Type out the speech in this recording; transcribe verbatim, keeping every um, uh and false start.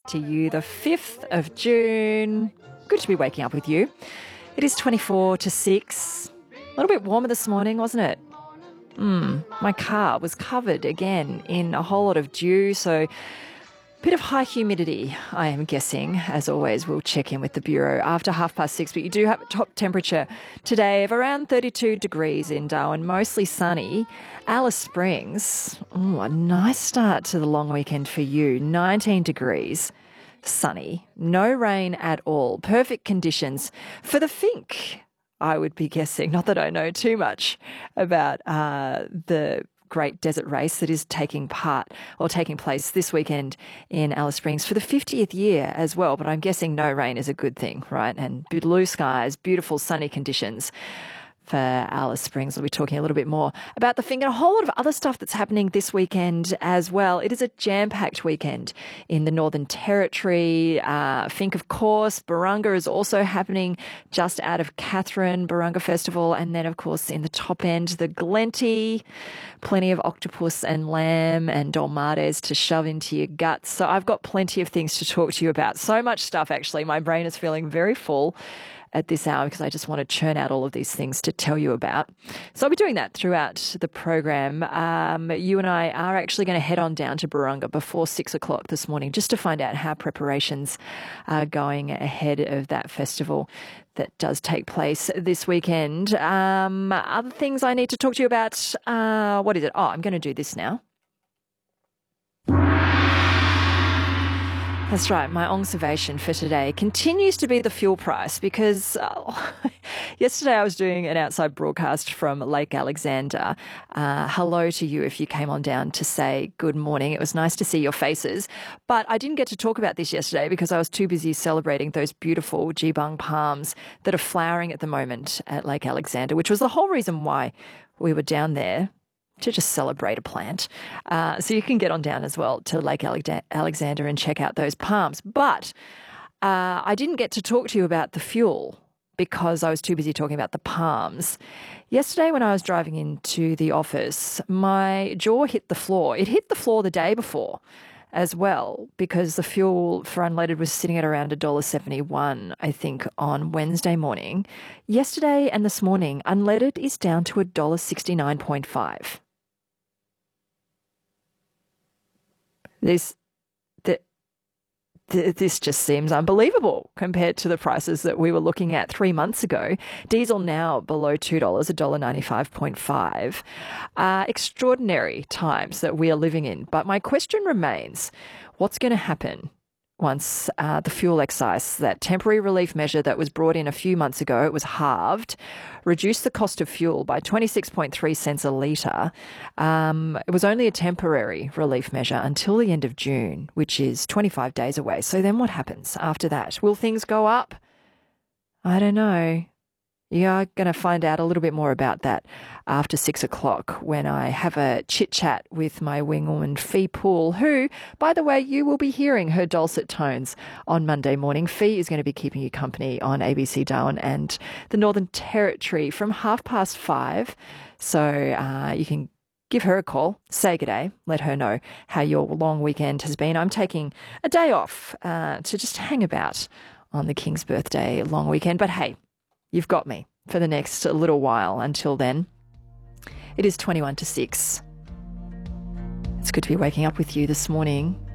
to you, the fifth of June. Good to be waking up with you. It is twenty-four to six. A little bit warmer this morning, wasn't it? Mm, my car was covered again in a whole lot of dew, so a bit of high humidity, I am guessing. As always, we'll check in with the Bureau after half past six, but you do have a top temperature today of around thirty-two degrees in Darwin, mostly sunny. Alice Springs, ooh, a nice start to the long weekend for you, nineteen degrees. Sunny, no rain at all, perfect conditions for the Fink, I would be guessing. Not that I know too much about uh, the great desert race that is taking part or taking place this weekend in Alice Springs for the fiftieth year as well. But I'm guessing no rain is a good thing, right? And blue skies, beautiful sunny conditions for Alice Springs. We'll be talking a little bit more about the Fink and a whole lot of other stuff that's happening this weekend as well. It is a jam-packed weekend in the Northern Territory. Uh, Fink, of course. Barunga is also happening just out of Katherine, Barunga Festival. And then, of course, in the top end, the Glenty. Plenty of octopus and lamb and dolmades to shove into your guts. So I've got plenty of things to talk to you about. So much stuff, actually. My brain is feeling very full at this hour because I just want to churn out all of these things to tell you about. So I'll be doing that throughout the program. Um, you and I are actually going to head on down to Barunga before six o'clock this morning just to find out how preparations are going ahead of that festival that does take place this weekend. Um, other things I need to talk to you about. Uh, what is it? Oh, I'm going to do this now. That's right. My observation for today continues to be the fuel price because uh, yesterday I was doing an outside broadcast from Lake Alexander. Uh, hello to you if you came on down to say good morning. It was nice to see your faces. But I didn't get to talk about this yesterday because I was too busy celebrating those beautiful Geebung palms that are flowering at the moment at Lake Alexander, which was the whole reason why we were down there, to just celebrate a plant. Uh, so you can get on down as well to Lake Alexander and check out those palms. But uh, I didn't get to talk to you about the fuel because I was too busy talking about the palms. Yesterday when I was driving into the office, my jaw hit the floor. It hit the floor the day before as well because the fuel for unleaded was sitting at around one dollar seventy-one, I think, on Wednesday morning. Yesterday and this morning, unleaded is down to one dollar sixty-nine point five. This, the, the, this just seems unbelievable compared to the prices that we were looking at three months ago. Diesel now below two dollars, one dollar ninety-five point five. Uh, extraordinary times that we are living in. But my question remains, what's going to happen once uh, the fuel excise, that temporary relief measure that was brought in a few months ago, it was halved, reduced the cost of fuel by twenty-six point three cents a litre. Um, it was only a temporary relief measure until the end of June, which is twenty-five days away. So then what happens after that? Will things go up? I don't know. You are going to find out a little bit more about that after six o'clock when I have a chit-chat with my wingwoman, Fee Poole, who, by the way, you will be hearing her dulcet tones on Monday morning. Fee is going to be keeping you company on A B C Darwin and the Northern Territory from half past five. So uh, you can give her a call, say good day, let her know how your long weekend has been. I'm taking a day off uh, to just hang about on the King's birthday long weekend. But hey, you've got me for the next little while until then. It is twenty-one to six. It's good to be waking up with you this morning.